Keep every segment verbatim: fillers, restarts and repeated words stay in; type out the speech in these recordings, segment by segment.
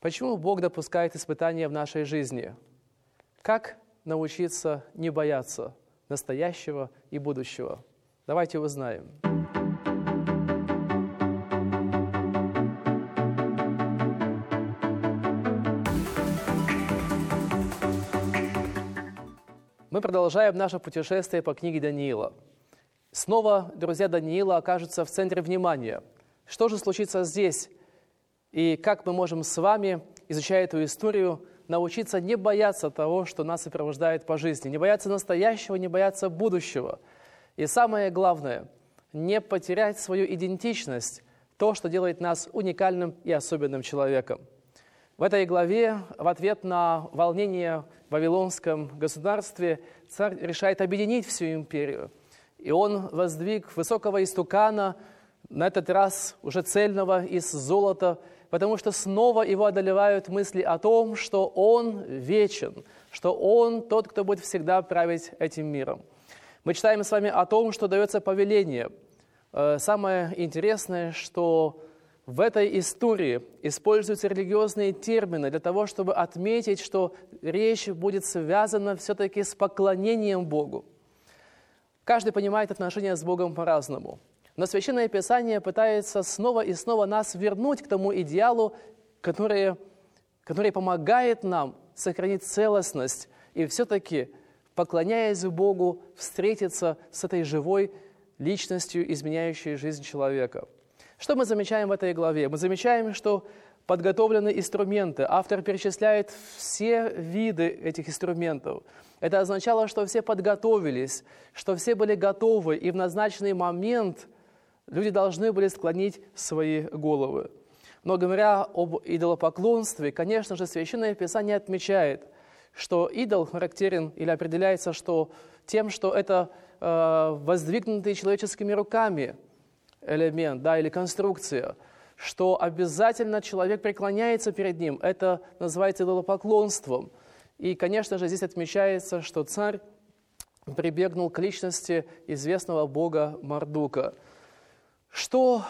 Почему Бог допускает испытания в нашей жизни? Как научиться не бояться настоящего и будущего? Давайте узнаем. Мы продолжаем наше путешествие по книге Даниила. Снова друзья Даниила окажутся в центре внимания. Что же случится здесь? И как мы можем с вами, изучая эту историю, научиться не бояться того, что нас сопровождает по жизни, не бояться настоящего, не бояться будущего. И самое главное, не потерять свою идентичность, то, что делает нас уникальным и особенным человеком. В этой главе, в ответ на волнение в Вавилонском государстве, царь решает объединить всю империю. И он воздвиг высокого истукана, на этот раз уже цельного из золота, потому что снова его одолевают мысли о том, что он вечен, что он тот, кто будет всегда править этим миром. Мы читаем с вами о том, что дается повеление. Самое интересное, что в этой истории используются религиозные термины для того, чтобы отметить, что речь будет связана все-таки с поклонением Богу. Каждый понимает отношения с Богом по-разному. Но Священное Писание пытается снова и снова нас вернуть к тому идеалу, который, который помогает нам сохранить целостность и все-таки, поклоняясь Богу, встретиться с этой живой личностью, изменяющей жизнь человека. Что мы замечаем в этой главе? Мы замечаем, что подготовлены инструменты. Автор перечисляет все виды этих инструментов. Это означало, что все подготовились, что все были готовы, и в назначенный момент люди должны были склонить свои головы. Но говоря об идолопоклонстве, конечно же, Священное Писание отмечает, что идол характерен или определяется что тем, что это э, воздвигнутый человеческими руками элемент, да, или конструкция, что обязательно человек преклоняется перед ним. Это называется идолопоклонством. И, конечно же, здесь отмечается, что царь прибегнул к личности известного бога Мардука. Что,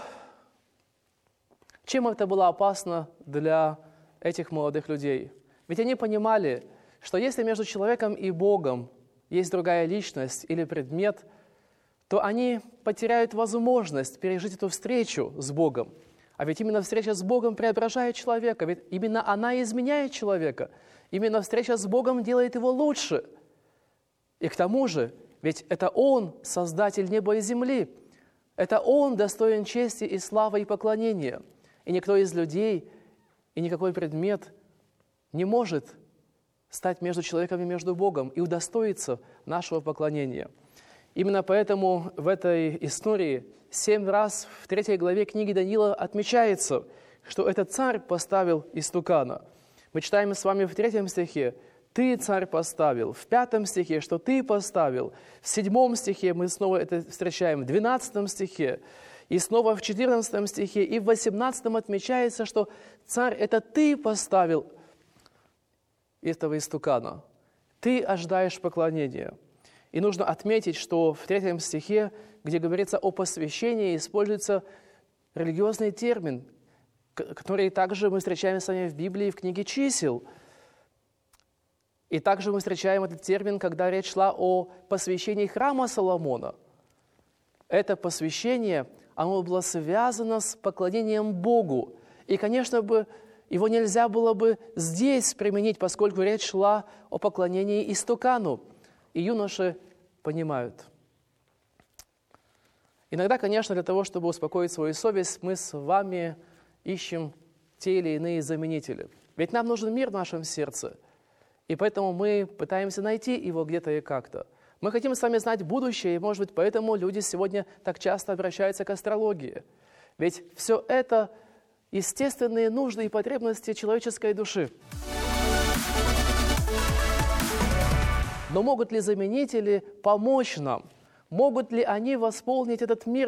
чем это было опасно для этих молодых людей? Ведь они понимали, что если между человеком и Богом есть другая личность или предмет, то они потеряют возможность пережить эту встречу с Богом. А ведь именно встреча с Богом преображает человека, ведь именно она изменяет человека. Именно встреча с Богом делает его лучше. И к тому же, ведь это Он, Создатель неба и земли. Это Он достоин чести и славы и поклонения. И никто из людей и никакой предмет не может стать между человеком и между Богом и удостоиться нашего поклонения. Именно поэтому в этой истории семь раз в третьей главе книги Даниила отмечается, что этот царь поставил истукана. Мы читаем с вами в третьем стихе: «Ты, царь, поставил». В пятом стихе, что «ты поставил». В седьмом стихе мы снова это встречаем. В двенадцатом стихе. И снова в четырнадцатом стихе. И в восемнадцатом отмечается, что «царь, это ты поставил этого истукана». Ты ожидаешь поклонения. И нужно отметить, что в третьем стихе, где говорится о посвящении, используется религиозный термин, который также мы встречаем с вами в Библии, в книге «Чисел». И также мы встречаем этот термин, когда речь шла о посвящении храма Соломона. Это посвящение, оно было связано с поклонением Богу. И, конечно, бы, его нельзя было бы здесь применить, поскольку речь шла о поклонении истукану. И юноши понимают. Иногда, конечно, для того, чтобы успокоить свою совесть, мы с вами ищем те или иные заменители. Ведь нам нужен мир в нашем сердце. И поэтому мы пытаемся найти его где-то и как-то. Мы хотим с вами знать будущее, и, может быть, поэтому люди сегодня так часто обращаются к астрологии. Ведь все это естественные нужды и потребности человеческой души. Но могут ли заменители помочь нам? Могут ли они восполнить этот мир,